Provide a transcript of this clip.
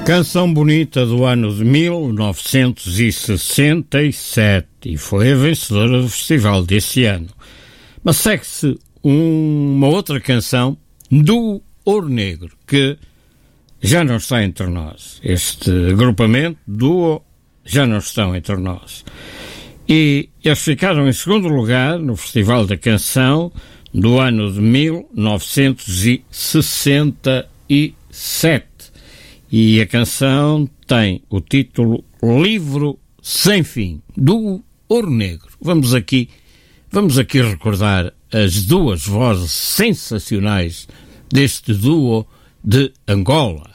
Canção bonita do ano de 1967 e foi a vencedora do festival desse ano. Mas segue-se uma outra canção do Ouro Negro, que já não está entre nós. Este agrupamento, Duo, já não estão entre nós. E eles ficaram em segundo lugar no Festival da Canção do ano de 1967. E a canção tem o título Livro Sem Fim, do Ouro Negro. Vamos aqui recordar as duas vozes sensacionais deste duo de Angola.